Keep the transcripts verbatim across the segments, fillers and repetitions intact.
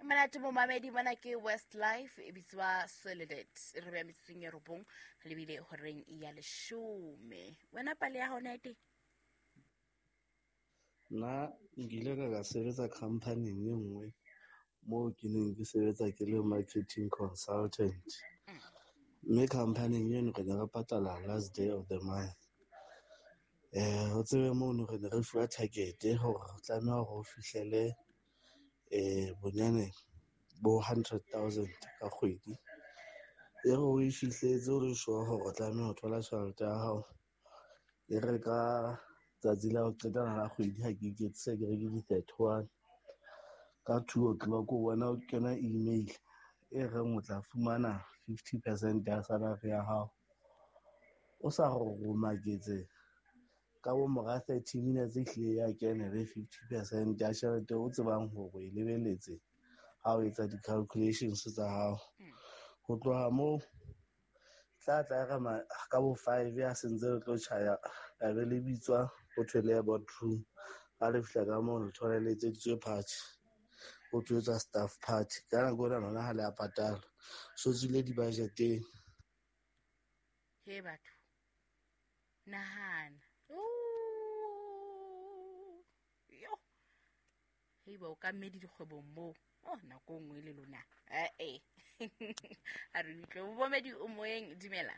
Manate mo mamedi mana ke Westlife e bitswa Solid re be metseng ya robong le bile horeng ya leshome wena pale ya hona ete na ngile ka ka sebetsa company e nngwe mo ke neng ke sebetsa ke le marketing consultant mme company eno re ne re patala last day of the month eh ho tsebe mo no re ne re fuwa target hore o tlameha hore o fihlele eh bonyane bo one hundred thousand ka kgwedi e re o e fihletse o le sure hore o tlameha ho thola tjhelete ya hao e re ka tsatsi la ho qetela la kgwedi ha ke iketse ke re ke di thirty-one ka two o'clock o bona o kena email e reng o tla fumana fifty percent ya salary ya hao o sa go maketse ka bo mora thirty minutes e hlile ya kena le fifty percent ya tjhelete o tsebang hore e lebeletse ha o etsa di-calculations tsa hao ho tloha moo tla tla ka ma ka bo five ya sentse re tlo tjhaya a be le bitswa ho thwele boardroom a le fihla ka moo le tholaletse ditswe party o tswetsa staff party kana go na ha le a patala so tsile di budgeteng he batho nahana yo he ba o ka medi dikgwebo mo oh nako nngwe le lona eh eh a re tlo bo medi o moeng dimela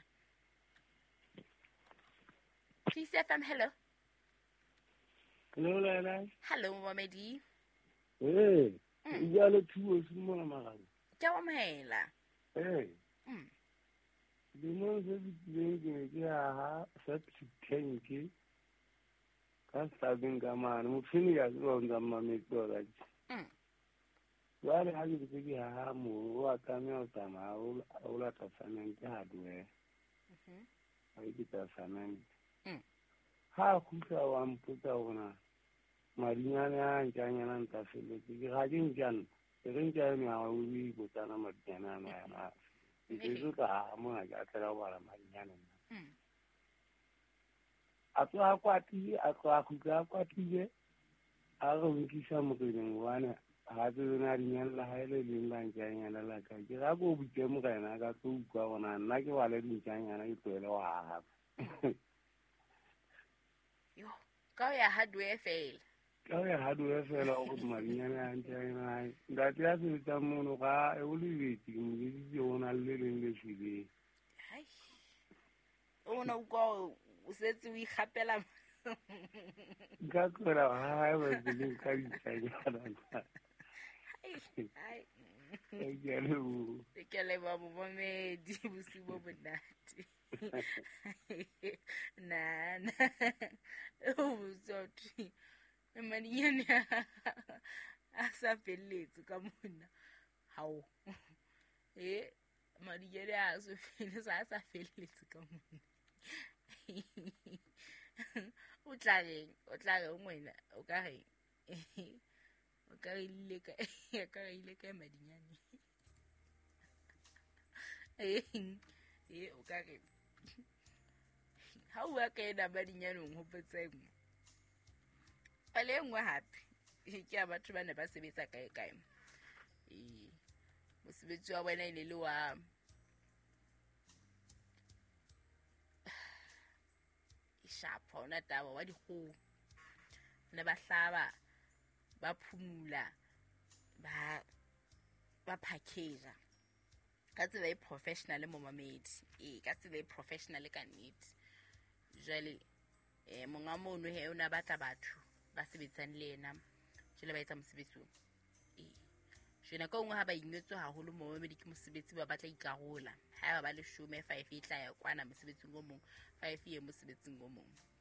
Please F M hello hello Lana hello Momedi eh ya le thuo se mo na magana ke wa mohela eh mm di mo se di ke ke ha septic tank ka sabing ka mane mo fini ya go nda mame tora mm wa le ha ke ke ha mo wa ka me o tama o la ta sanen ke ha duwe mhm ai ke ta sanen mm ha khutla wa mputa ona marinyane a ntjanya na nta fele ke ga ke ntjana ke re ntjana me a o wi botana marinyane na na ke go ka mo ga ka tla wa marinyane mm a tla kwati a tla khutla kwati a go nkisa mo ke neng wana ha be na rinyane la haele le la ntjanya la la ka ke ga go butse mo kana ka go kwa ona nna ke wa le ntjanya na ke tlwele wa ha yo ka ya hardware fail ka ya hardware fela go marinyane a ntjanya nda tya se tsa mono ga e o le beti mo di di ona le le le file hai ona o go o setse o igapela ka tsela ha ba di ka di tsaya ai ke le u ke le ba mo Momedi bosibo bonate na na o sorry maninyane a sa feletse ka mona hao eh maninyane a so fele sa sa feletse ka mona o tla reng o tla re ngwena o ka re o ka ile ka ya ka ile ka madinyane eh eh o ka re ha o ka ena madinyanong ho petseng ale ngwe hape ke a batho ba ne ba sebetsa kae kae eh mosebetsi wa bona ile le wa sharp ona taba wa dikgo ne ba hlaba ba phumula ba ba package ka tsela e professional mo Momedi eh ka tsela e professional ka nnete jale eh monga mono he ona batla batho ba sebetsang le yena jale ba etsa mosebetsi o eh jena ka ngwe ha ba imetswe haholo mo Momedi ke mosebetsi ba batla ikarola ha ba ba le shome five e tla ya kwana mosebetsing o mong five ye mosebetsing o mong